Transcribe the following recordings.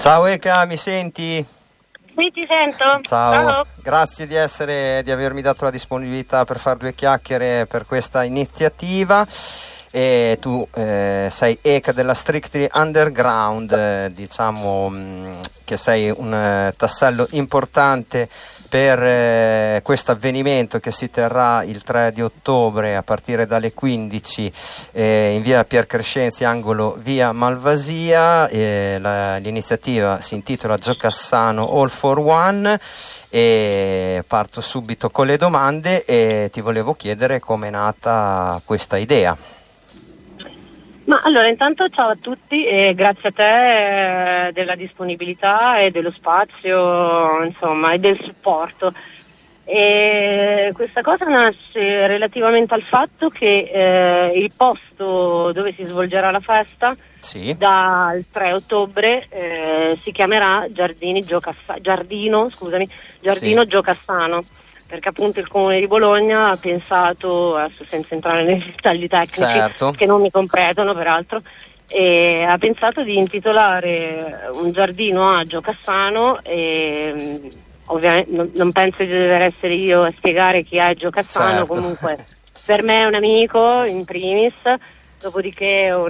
Ciao Eka, mi senti? Sì, ti sento. Ciao. Ciao. Grazie di avermi dato la disponibilità per fare due chiacchiere per questa iniziativa. E tu sei Eka della Strictly Underground, diciamo che sei un tassello importante per questo avvenimento che si terrà il 3 di ottobre a partire dalle 15 in via Pier Crescenzi, angolo via Malvasia. L'iniziativa si intitola Giocassano All for One e parto subito con le domande e ti volevo chiedere come è nata questa idea. Ma allora, intanto ciao a tutti e grazie a te della disponibilità e dello spazio, insomma, e del supporto. E questa cosa nasce relativamente al fatto che il posto dove si svolgerà la festa dal 3 ottobre si chiamerà Giardino Giocassano, perché appunto il Comune di Bologna ha pensato, adesso senza entrare nei dettagli tecnici che non mi competono peraltro, ha pensato di intitolare un giardino a Giocassano e ovviamente non penso di dover essere io a spiegare chi è Giocassano, comunque per me è un amico in primis, dopodiché un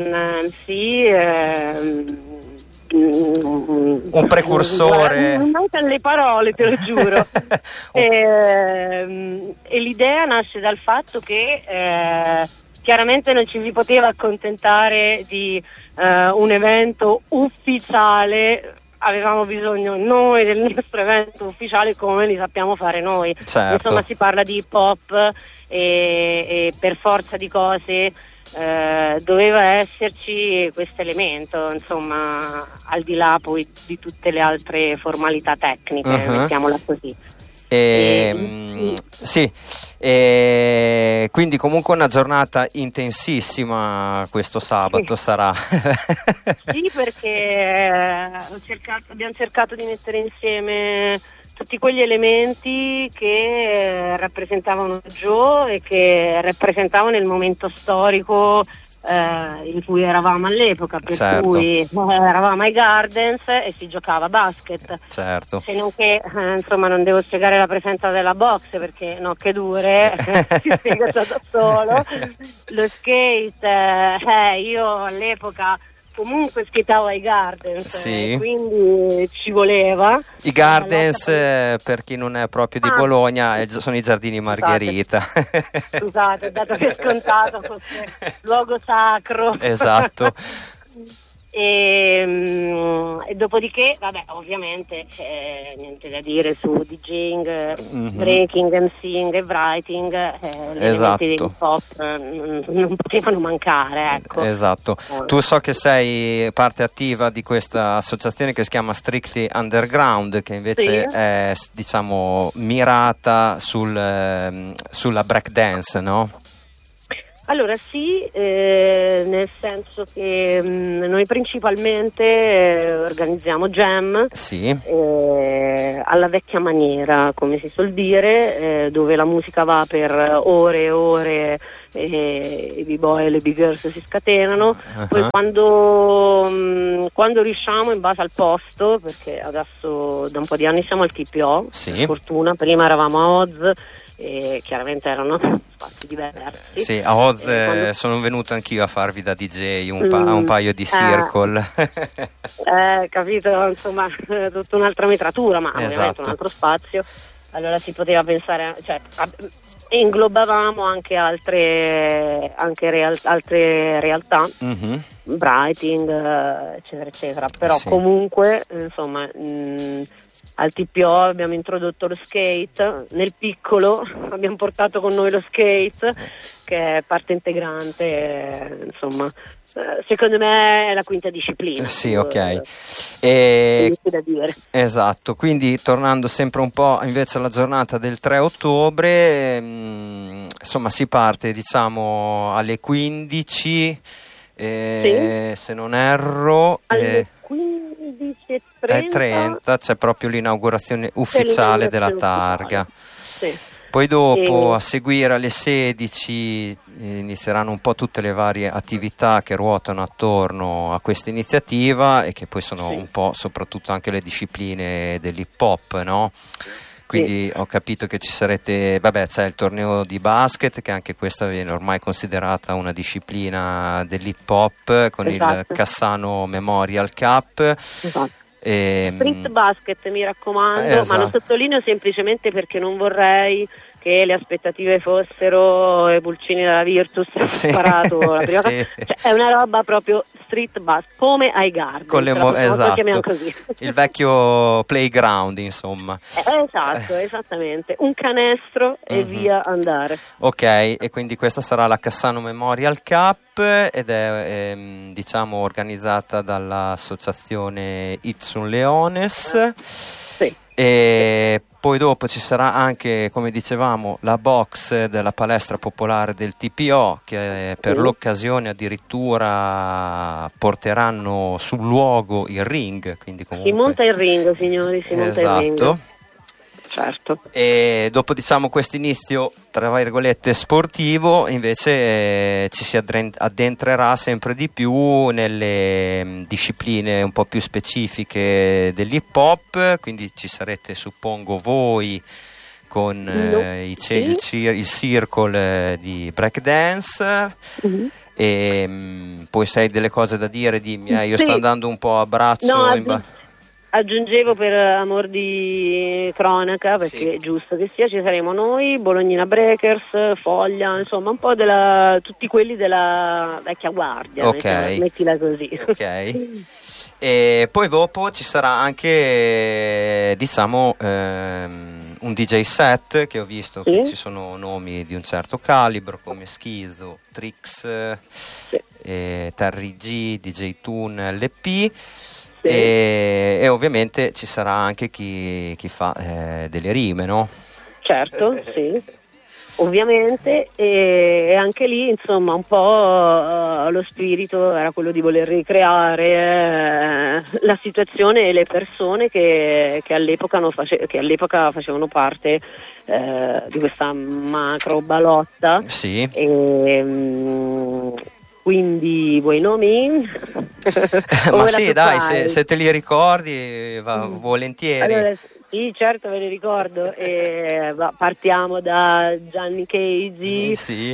MC, un precursore. Non mancano le parole, te lo giuro. E l'idea nasce dal fatto che chiaramente non ci si poteva accontentare di un evento ufficiale, avevamo bisogno noi del nostro evento ufficiale come li sappiamo fare noi. Insomma, si parla di hip hop e per forza di cose doveva esserci questo elemento, insomma, al di là poi di tutte le altre formalità tecniche, mettiamola così. Sì, quindi comunque una giornata intensissima questo sabato sarà. Sì, perché abbiamo cercato di mettere insieme tutti quegli elementi che rappresentavano Joe e che rappresentavano il momento storico in cui eravamo all'epoca, per cui eravamo ai Gardens e si giocava a basket. Se non che insomma non devo spiegare la presenza della box perché no, che dure, si spiega da solo. Lo skate, io all'epoca comunque skateavo ai Gardens, quindi ci voleva. I Gardens, per chi non è proprio di Bologna, sono i giardini Margherita. Scusate, dato che è scontato fosse luogo sacro. Esatto. E dopodiché, vabbè, ovviamente niente da dire su DJing, breaking, MCing e writing, gli elementi degli hip hop non potevano mancare, ecco. Esatto. Tu so che sei parte attiva di questa associazione che si chiama Strictly Underground, che invece è, diciamo, mirata sulla breakdance, no? Allora sì, nel senso che noi principalmente organizziamo jam alla vecchia maniera, come si suol dire, dove la musica va per ore e ore e i b-boy e le b-girls si scatenano. Poi quando riusciamo, in base al posto, perché adesso da un po' di anni siamo al TPO, per fortuna, prima eravamo a Oz e chiaramente erano spazi diversi. Sì, a Oz sono venuto anch'io a farvi da DJ a un paio di circle. Capito, insomma, tutta un'altra metratura, ma ovviamente un altro spazio. Allora si poteva pensare, cioè inglobavamo anche altre realtà, writing, eccetera eccetera, però comunque insomma al TPO abbiamo introdotto lo skate, nel piccolo abbiamo portato con noi lo skate che è parte integrante, insomma secondo me è la quinta disciplina. Sì, ok. Da dire. Esatto, quindi tornando sempre un po' invece alla giornata del 3 ottobre, insomma si parte diciamo alle 15, se non erro, alle 15:30 c'è proprio l'inaugurazione ufficiale della targa. Poi dopo a seguire alle 16 inizieranno un po' tutte le varie attività che ruotano attorno a questa iniziativa e che poi sono un po' soprattutto anche le discipline dell'hip hop, no? Quindi ho capito che ci sarete, c'è il torneo di basket, che anche questa viene ormai considerata una disciplina dell'hip hop, con il Cassano Memorial Cup. Esatto. Street basket, mi raccomando, ma lo sottolineo semplicemente perché non vorrei che le aspettative fossero i pulcini della Virtus sparato la prima cioè, è una roba proprio street basket, come ai Garden, con esatto, così. Il vecchio playground, insomma. Esatto, esattamente, un canestro e via andare. Ok, e quindi questa sarà la Cassano Memorial Cup ed è diciamo organizzata dall'associazione Itsun Leones. E poi dopo ci sarà anche, come dicevamo, la box della palestra popolare del TPO, che per l'occasione addirittura porteranno sul luogo il ring, quindi comunque... Si monta il ring, signori, si monta il ring. Certo. E dopo, diciamo, questo inizio tra virgolette sportivo, invece ci si addentrerà sempre di più nelle discipline un po' più specifiche dell'hip hop, quindi ci sarete, suppongo, voi con il circle di breakdance. E poi se hai delle cose da dire, dimmi, io sto andando un po' a braccio. Aggiungevo per amor di cronaca, perché è giusto che sia, ci saremo noi, Bolognina Breakers, Foglia, insomma un po' tutti quelli della vecchia guardia, mettila così. E poi dopo ci sarà anche, diciamo, un DJ set, che ho visto che ci sono nomi di un certo calibro come Schizo, Trix, Terry G, DJ Toon, LP. E ovviamente ci sarà anche chi fa delle rime, no? Certo, sì, ovviamente, e anche lì insomma un po' lo spirito era quello di voler ricreare la situazione e le persone che all'epoca facevano parte di questa macro balotta. Quindi vuoi nomi? Ma sì, dai, se te li ricordi volentieri. Allora, sì, certo, me li ricordo. Partiamo da Gianni Cagey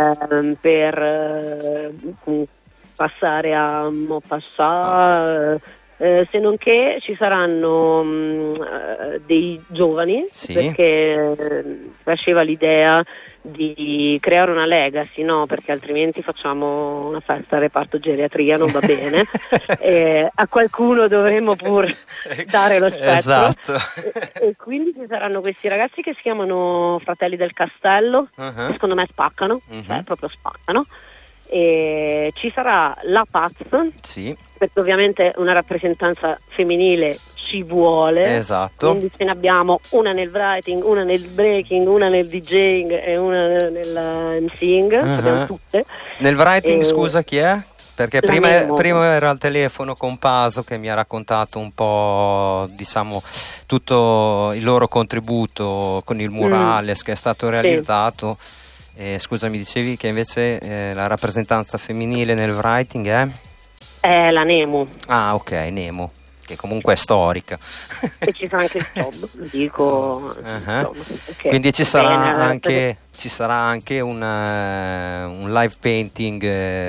per passare a Mopassa. Se non che ci saranno dei giovani, perché faceva l'idea di creare una legacy, no? Perché altrimenti facciamo una festa al reparto geriatria, non va bene. A qualcuno dovremmo pur dare lo spettro. Esatto. E quindi ci saranno questi ragazzi che si chiamano Fratelli del Castello, che secondo me spaccano, cioè proprio spaccano. E ci sarà la Paz, perché ovviamente una rappresentanza femminile ci vuole, quindi ce ne abbiamo una nel writing, una nel breaking, una nel DJing e una nel MCing, abbiamo tutte. Nel writing, scusa, chi è? Perché prima era al telefono con Paso che mi ha raccontato un po', diciamo, tutto il loro contributo con il murales che è stato realizzato. Scusa, mi dicevi che invece la rappresentanza femminile nel writing è la Nemo. Ah, ok, Nemo, che comunque è storica. E ci sarà anche il Tob, dico. Quindi ci sarà anche un live painting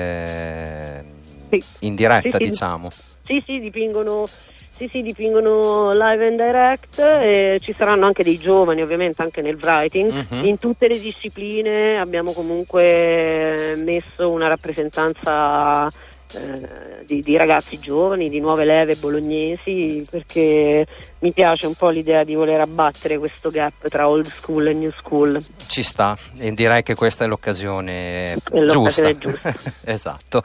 in diretta, diciamo. Sì, dipingono live and direct, e ci saranno anche dei giovani ovviamente anche nel writing. In tutte le discipline abbiamo comunque messo una rappresentanza di ragazzi giovani, di nuove leve bolognesi, perché mi piace un po' l'idea di voler abbattere questo gap tra old school e new school. Ci sta, e direi che questa è l'occasione giusta. Esatto.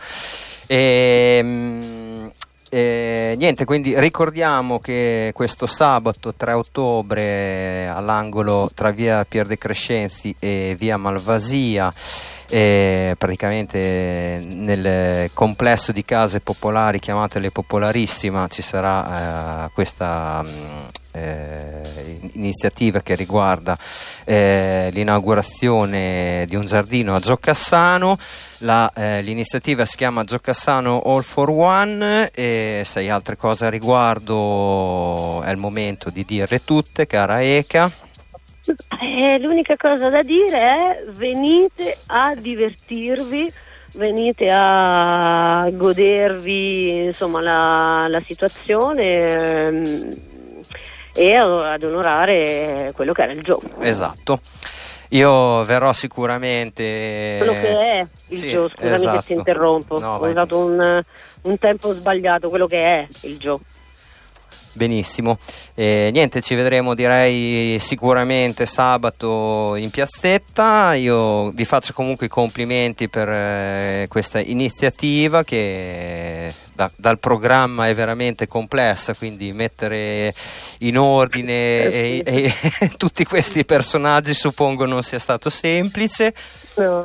Niente, quindi ricordiamo che questo sabato 3 ottobre all'angolo tra via Pier De Crescenzi e via Malvasia, praticamente nel complesso di case popolari chiamate Le Popolarissima, ci sarà questa iniziativa che riguarda l'inaugurazione di un giardino a Giocassano. L'iniziativa si chiama Giocassano All for One, e se hai altre cose a riguardo è il momento di dirle tutte, cara Eka. L'unica cosa da dire è: venite a divertirvi, venite a godervi, insomma, la situazione, e ad onorare quello che era il gioco. Esatto. Io verrò sicuramente. Quello che è il gioco, scusami, esatto, che ti interrompo, no, ho usato un tempo sbagliato, quello che è il gioco. Benissimo, niente, ci vedremo, direi, sicuramente sabato in piazzetta. Io vi faccio comunque i complimenti per questa iniziativa che dal programma è veramente complessa, quindi mettere in ordine e tutti questi personaggi suppongo non sia stato semplice. No,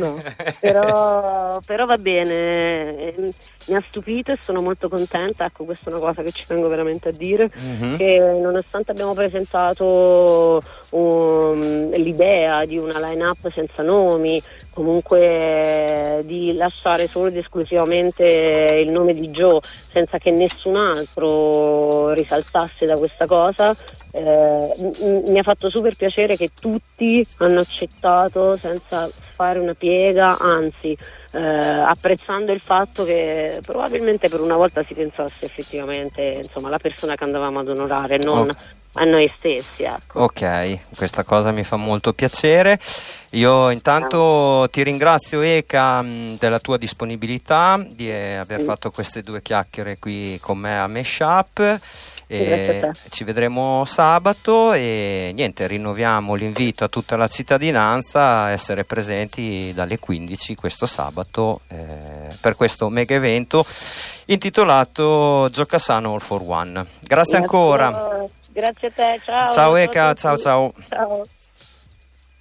però va bene, mi ha stupito e sono molto contenta. Ecco, questa è una cosa che ci tengo veramente a dire, che nonostante abbiamo presentato l'idea di una line-up senza nomi, comunque di lasciare solo ed esclusivamente il nome di Joe senza che nessun altro risaltasse da questa cosa, mi ha fatto super piacere che tutti hanno accettato senza fare una piega, anzi apprezzando il fatto che probabilmente per una volta si pensasse effettivamente, insomma, alla persona che andavamo ad onorare, non a noi stessi, ecco. Ok, questa cosa mi fa molto piacere. Io intanto ti ringrazio, Eka, della tua disponibilità, di aver fatto queste 2 chiacchiere qui con me a Meshup. Ci vedremo sabato e niente, rinnoviamo l'invito a tutta la cittadinanza a essere presenti dalle 15 questo sabato per questo mega evento intitolato Giocassano All for One. Grazie ancora. Grazie a te, ciao. Ciao Eka, ciao.